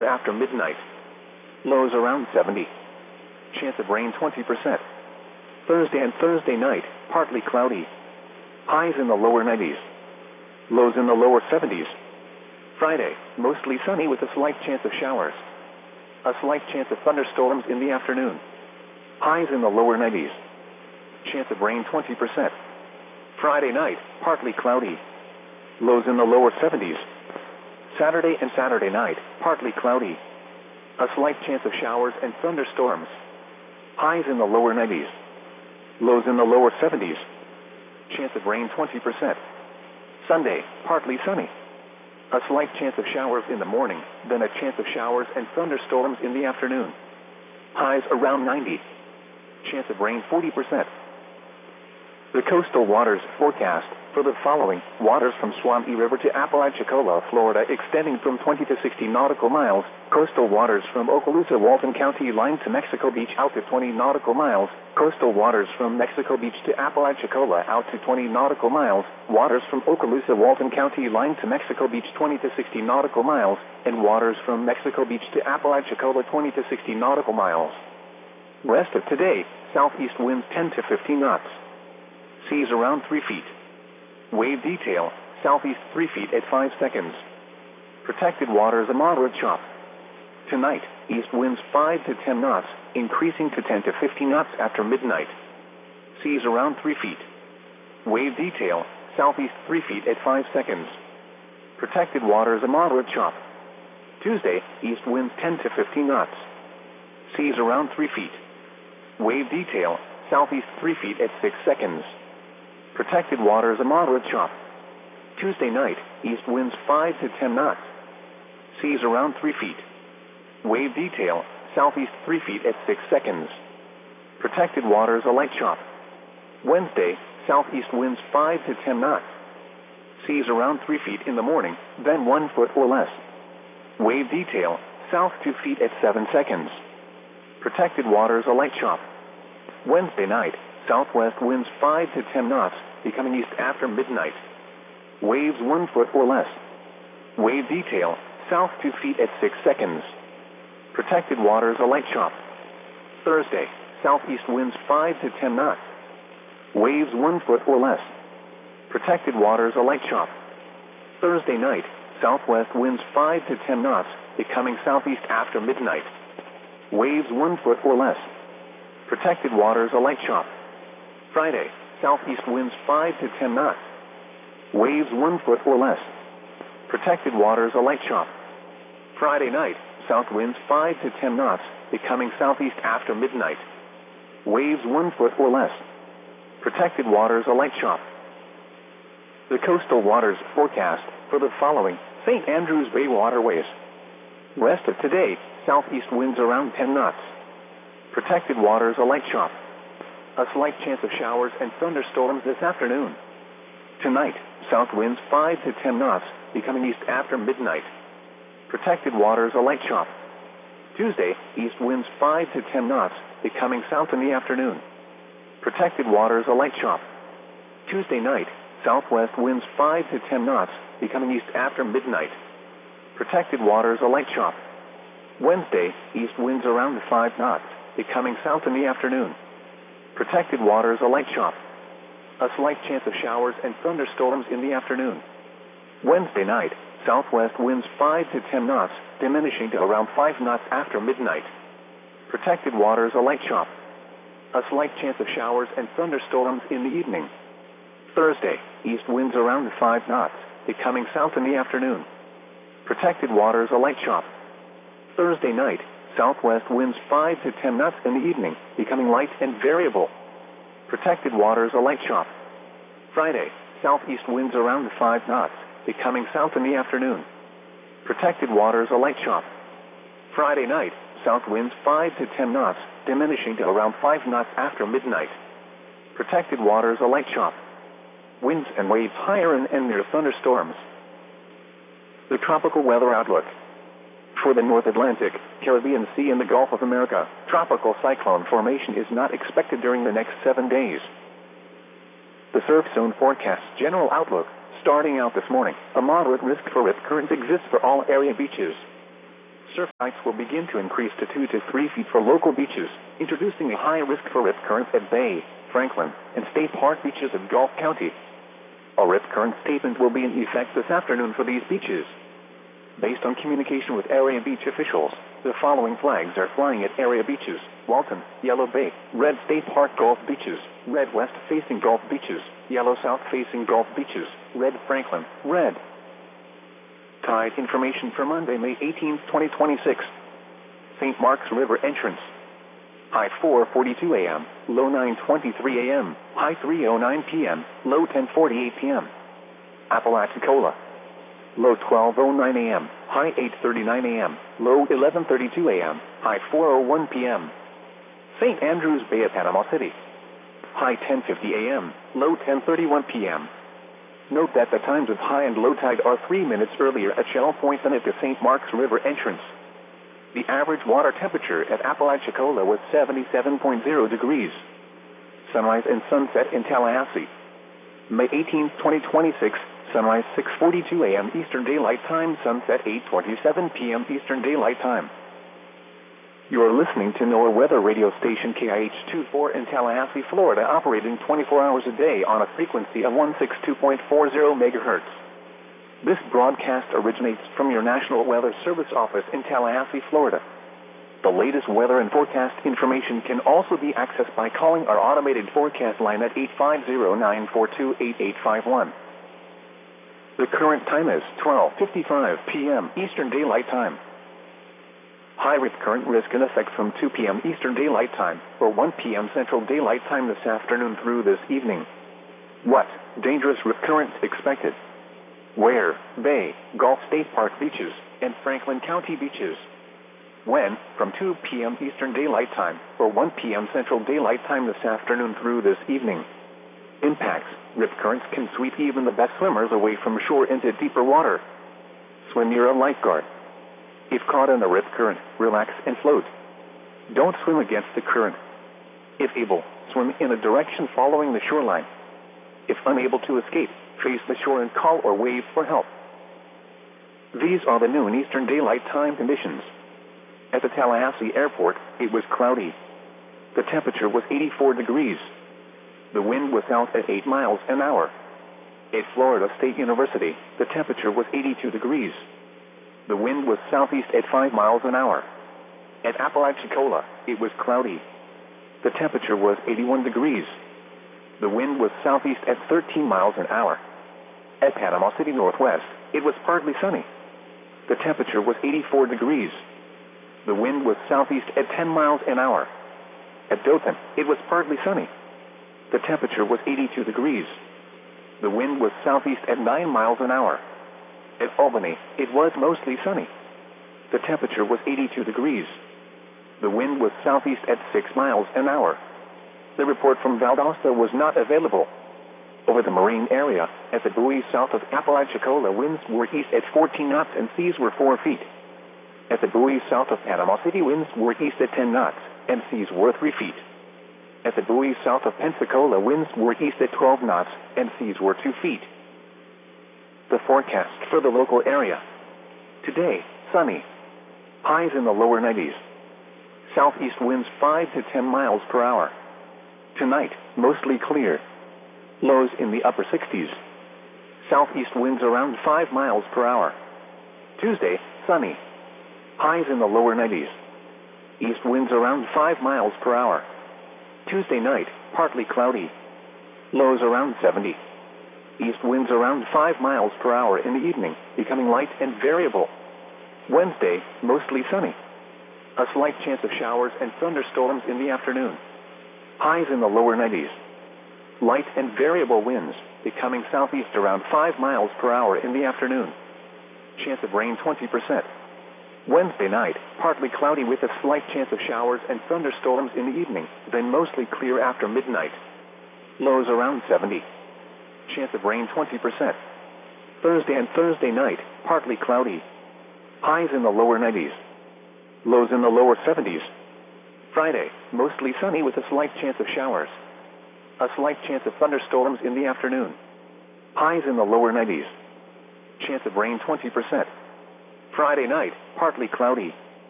after midnight. Lows around 70. Chance of rain 20%. Thursday and Thursday night, partly cloudy. Highs in the lower 90s. Lows in the lower 70s. Friday, mostly sunny with a slight chance of showers. A slight chance of thunderstorms in the afternoon. Highs in the lower 90s. Chance of rain 20%. Friday night, partly cloudy. Lows in the lower 70s. Saturday and Saturday night, partly cloudy. A slight chance of showers and thunderstorms. Highs in the lower 90s. Lows in the lower 70s. Chance of rain 20%. Sunday, partly sunny. A slight chance of showers in the morning, then a chance of showers and thunderstorms in the afternoon. Highs around 90. Chance of rain 40%. The coastal waters forecast for the following: waters from Suwannee River to Apalachicola, Florida, extending from 20 to 60 nautical miles. Coastal waters from Okaloosa, Walton County line to Mexico Beach out to 20 nautical miles. Coastal waters from Mexico Beach to Apalachicola out to 20 nautical miles. Waters from Okaloosa, Walton County line to Mexico Beach 20 to 60 nautical miles. And waters from Mexico Beach to Apalachicola 20 to 60 nautical miles. Rest of today, southeast winds 10 to 15 knots. Seas around 3 feet. Wave detail, southeast 3 feet at 5 seconds. Protected waters a moderate chop. Tonight, east winds 5 to 10 knots, increasing to 10 to 15 knots after midnight. Seas around 3 feet. Wave detail, southeast 3 feet at 5 seconds. Protected waters a moderate chop. Tuesday, east winds 10 to 15 knots. Seas around 3 feet. Wave detail, southeast 3 feet at 6 seconds. Protected waters a moderate chop. Tuesday night, east winds 5 to 10 knots. Seas around 3 feet. Wave detail, southeast 3 feet at 6 seconds. Protected waters a light chop. Wednesday, southeast winds 5 to 10 knots. Seas around 3 feet in the morning, then 1 foot or less. Wave detail, south 2 feet at 7 seconds. Protected waters a light chop. Wednesday night, southwest winds 5 to 10 knots, becoming east after midnight. Waves 1 foot or less. Wave detail, south 2 feet at 6 seconds. Protected waters a light chop. Thursday, southeast winds 5 to 10 knots. Waves 1 foot or less. Protected waters a light chop. Thursday night, southwest winds 5 to 10 knots, becoming southeast after midnight. Waves 1 foot or less. Protected waters a light chop. Friday, southeast winds 5 to 10 knots. Waves 1 foot or less. Protected waters a light chop. Friday night, south winds 5 to 10 knots, becoming southeast after midnight. Waves 1 foot or less. Protected waters a light chop. The coastal waters forecast for the following: St. Andrews Bay waterways. Rest of today, southeast winds around 10 knots. Protected waters a light chop. A slight chance of showers and thunderstorms this afternoon. Tonight, south winds 5 to 10 knots, becoming east after midnight. Protected waters a light chop. Tuesday, east winds 5 to 10 knots, becoming south in the afternoon. Protected waters a light chop. Tuesday night, southwest winds 5 to 10 knots, becoming east after midnight. Protected waters a light chop. Wednesday, east winds around 5 knots, becoming south in the afternoon. Protected waters a light chop. A slight chance of showers and thunderstorms in the afternoon. Wednesday night, southwest winds 5 to 10 knots, diminishing to around 5 knots after midnight. Protected waters a light chop. A slight chance of showers and thunderstorms in the evening. Thursday, east winds around 5 knots, becoming south in the afternoon. Protected waters a light chop. Thursday night, southwest winds 5 to 10 knots in the evening, becoming light and variable. Protected waters a light chop. Friday, southeast winds around 5 knots, becoming south in the afternoon. Protected waters a light chop. Friday night, south winds 5 to 10 knots, diminishing to around 5 knots after midnight. Protected waters a light chop. Winds and waves higher and near thunderstorms. The tropical weather outlook. For the North Atlantic, Caribbean Sea, and the Gulf of America, tropical cyclone formation is not expected during the next 7 days. The surf zone forecasts general outlook. Starting out this morning, a moderate risk for rip currents exists for all area beaches. Surf heights will begin to increase to 2 to 3 feet for local beaches, introducing a high risk for rip currents at Bay, Franklin, and State Park beaches of Gulf County. A rip current statement will be in effect this afternoon for these beaches. Based on communication with area beach officials, the following flags are flying at area beaches: Walton, Yellow Bay, Red State Park Gulf beaches, Red West facing Gulf beaches, Yellow South facing Gulf beaches, Red Franklin, Red. Tide information for Monday, May 18, 2026. St. Marks River entrance. High 4:42 a.m., low 9:23 a.m., high 3:09 p.m., low 10:48 p.m. Apalachicola. Low 12:09 a.m., high 8:39 a.m., low 11:32 a.m., high 4:01 p.m. St. Andrews Bay at Panama City. High 10:50 a.m., low 10:31 p.m. Note that the times of high and low tide are 3 minutes earlier at Shell Point than at the St. Marks River entrance. The average water temperature at Apalachicola was 77.0 degrees. Sunrise and sunset in Tallahassee. May 18, 2026, sunrise 6:42 a.m. Eastern Daylight Time, sunset 8:27 p.m. Eastern Daylight Time. You are listening to NOAA weather radio station KIH-24 in Tallahassee, Florida, operating 24 hours a day on a frequency of 162.40 megahertz. This broadcast originates from your National Weather Service office in Tallahassee, Florida. The latest weather and forecast information can also be accessed by calling our automated forecast line at 850-942-8851. The current time is 12:55 p.m. Eastern Daylight Time. High rip current risk in effect from 2 p.m. Eastern Daylight Time or 1 p.m. Central Daylight Time this afternoon through this evening. What? Dangerous rip current expected. Where? Bay, Gulf State Park beaches, and Franklin County beaches. When? From 2 p.m. Eastern Daylight Time or 1 p.m. Central Daylight Time this afternoon through this evening. Impacts. Rip currents can sweep even the best swimmers away from shore into deeper water. Swim near a lifeguard. If caught in a rip current, relax and float. Don't swim against the current. If able, swim in a direction following the shoreline. If unable to escape, face the shore and call or wave for help. These are the noon Eastern Daylight Time conditions. At the Tallahassee Airport, it was cloudy. The temperature was 84 degrees. The wind was south at 8 miles an hour. At Florida State University, the temperature was 82 degrees. The wind was southeast at 5 miles an hour. At Apalachicola, it was cloudy. The temperature was 81 degrees. The wind was southeast at 13 miles an hour. At Panama City Northwest, it was partly sunny. The temperature was 84 degrees. The wind was southeast at 10 miles an hour. At Dothan, it was partly sunny. The temperature was 82 degrees. The wind was southeast at 9 miles an hour. At Albany, it was mostly sunny. The temperature was 82 degrees. The wind was southeast at 6 miles an hour. The report from Valdosta was not available. Over the marine area, at the buoy south of Apalachicola, winds were east at 14 knots and seas were 4 feet. At the buoy south of Panama City, winds were east at 10 knots and seas were 3 feet. At the buoy south of Pensacola, winds were east at 12 knots and seas were 2 feet. The forecast for the local area. Today, sunny. Highs in the lower 90s. Southeast winds 5 to 10 miles per hour. Tonight, mostly clear. Lows in the upper 60s. Southeast winds around 5 miles per hour. Tuesday, sunny. Highs in the lower 90s. East winds around 5 miles per hour. Tuesday night, partly cloudy. Lows around 70. East winds around 5 miles per hour in the evening, becoming light and variable. Wednesday, mostly sunny. A slight chance of showers and thunderstorms in the afternoon. Highs in the lower 90s. Light and variable winds, becoming southeast around 5 miles per hour in the afternoon. Chance of rain 20%. Wednesday night, partly cloudy with a slight chance of showers and thunderstorms in the evening, then mostly clear after midnight. Lows around 70. Chance of rain 20%. Thursday and Thursday night, partly cloudy. Highs in the lower 90s. Lows in the lower 70s. Friday, mostly sunny with a slight chance of showers. A slight chance of thunderstorms in the afternoon. Highs in the lower 90s. Chance of rain 20%. Friday night, partly cloudy.